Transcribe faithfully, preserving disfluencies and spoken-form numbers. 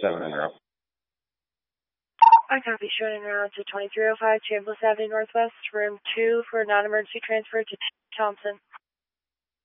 seven in route. I copy, showing en route to twenty-three oh five Chambliss Avenue Northwest, room two for non-emergency transfer to Thompson.